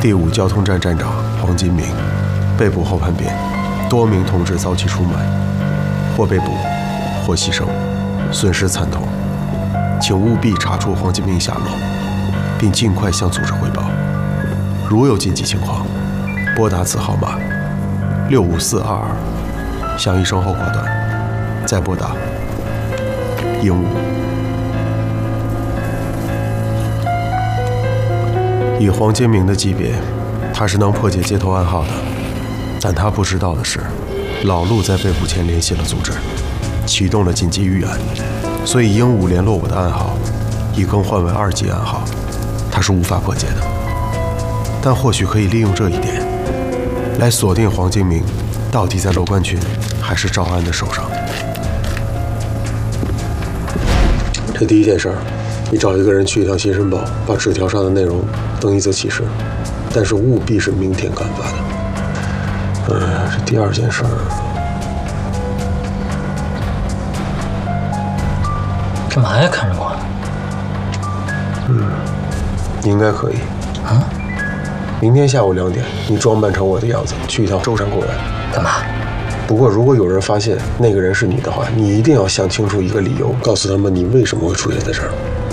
第5交通站站长黄金明被捕后叛变，多名同志遭其出卖，或被捕，或牺牲，损失惨痛。请务必查出黄金明下落，并尽快向组织汇报。如有紧急情况，拨打此号码65422，响一声后挂断，再拨打155。以黄金明的级别，他是能破解街头暗号的，但他不知道的是，老陆在被捕前联系了组织，启动了紧急预案，所以鹦鹉联络我的暗号已更换为2级暗号，他是无法破解的。但或许可以利用这一点，来锁定黄金明到底在罗冠群还是赵安的手上。这第一件事，你找一个人去一趟新申报，把纸条上的内容登一则启事，但是务必是明天刊发的。这第2件事， 干嘛呀？看着我。 你应该可以。 啊？ 明天下午2点，你装扮成我的样子，去一趟舟山公园。 干嘛？ 不过如果有人发现那个人是你的话，你一定要想清楚一个理由，告诉他们你为什么会出现在这儿。